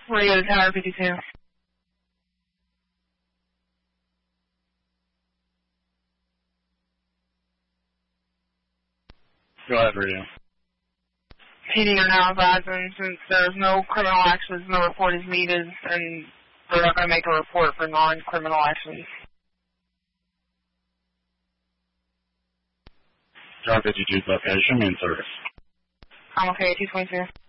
Radio to Tower 52. Go ahead, Radio. PD are now advising since there's no criminal actions, no report is needed, and they're not going to make a report for non-criminal actions. Tower 52's location and service. I'm okay, 222.